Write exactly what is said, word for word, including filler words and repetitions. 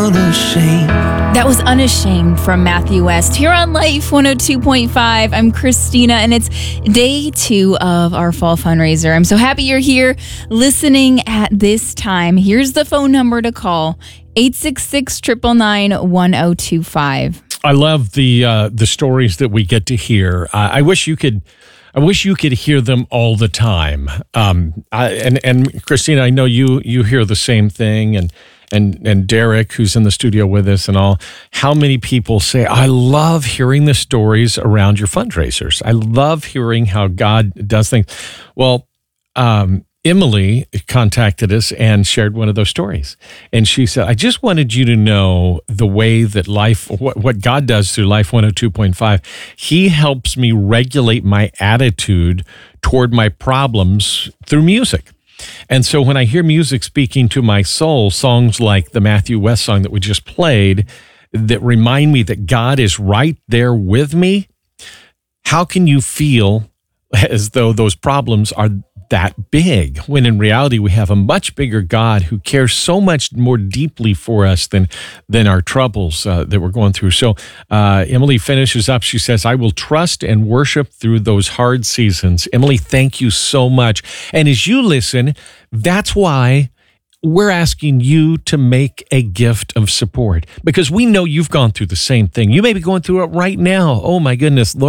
unashamed. That was Unashamed from Matthew West here on Life one oh two point five. I'm Christina, and it's day two of our fall fundraiser. I'm so happy you're here listening at this time. Here's the phone number to call, eight six six, nine nine nine, one oh two five. I love the uh, the stories that we get to hear. Uh, I wish you could, I wish you could hear them all the time. Um, I, and and Christina, I know you you hear the same thing, and and and Derek, who's in the studio with us, and all. How many people say, "I love hearing the stories around your fundraisers. I love hearing how God does things." Well, um, Emily contacted us and shared one of those stories. And she said, I just wanted you to know the way that life, what, what God does through Life one oh two point five. He helps me regulate my attitude toward my problems through music. And so when I hear music speaking to my soul, songs like the Matthew West song that we just played, that remind me that God is right there with me, how can you feel as though those problems are that big, when in reality we have a much bigger God who cares so much more deeply for us than than our troubles uh, that we're going through. So uh, Emily finishes up. She says, I will trust and worship through those hard seasons. Emily, thank you so much. And as you listen, that's why we're asking you to make a gift of support, because we know you've gone through the same thing. You may be going through it right now. Oh my goodness, Lord.